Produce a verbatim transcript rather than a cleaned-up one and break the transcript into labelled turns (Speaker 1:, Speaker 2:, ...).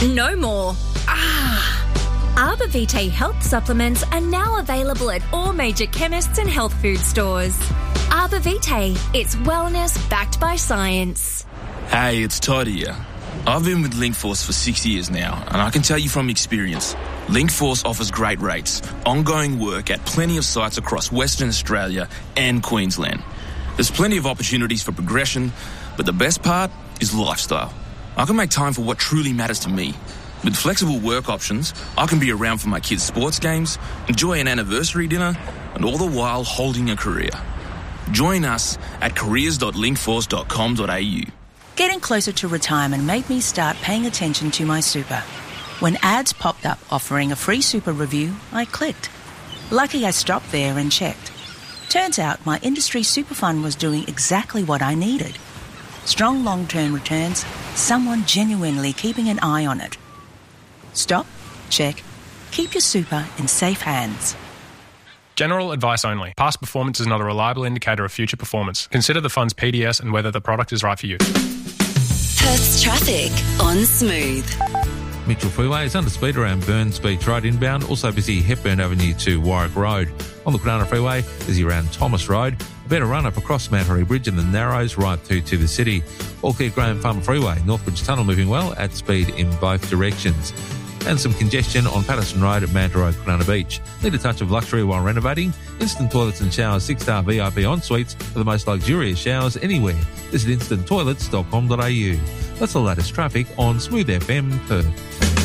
Speaker 1: No more. Ah. Arbor Vitae health supplements are now available at all major chemists and health food stores. Arbor Vitae, it's wellness backed by science.
Speaker 2: Hey, it's Todd here. I've been with Linkforce for six years now, and I can tell you from experience, Linkforce offers great rates, ongoing work at plenty of sites across Western Australia and Queensland. There's plenty of opportunities for progression, but the best part is lifestyle. I can make time for what truly matters to me. With flexible work options, I can be around for my kids' sports games, enjoy an anniversary dinner, and all the while holding a career. Join us at careers dot linkforce dot com dot a u.
Speaker 3: Getting closer to retirement made me start paying attention to my super. When ads popped up offering a free super review, I clicked. Lucky I stopped there and checked. Turns out my industry super fund was doing exactly what I needed. Strong long-term returns, someone genuinely keeping an eye on it. Stop, check, keep your super in safe hands.
Speaker 4: General advice only. Past performance is not a reliable indicator of future performance. Consider the fund's P D S and whether the product is right for you.
Speaker 5: Perth's traffic on Smooth.
Speaker 6: Mitchell Freeway is under speed around Burns Beach Road inbound. Also busy Hepburn Avenue to Warwick Road. On the Quinana Freeway, busy around Thomas Road. A better run up across Mount Harry Bridge and the Narrows right through to the city. All clear Graham Farm Freeway. Northbridge Tunnel moving well at speed in both directions. And some congestion on Patterson Road at Manta Road, Quinana Beach. Need a touch of luxury while renovating? Instant Toilets and Showers six-star V I P en-suites for the most luxurious showers anywhere. Visit instant toilets dot com dot a u. That's the latest traffic on Smooth F M Perth.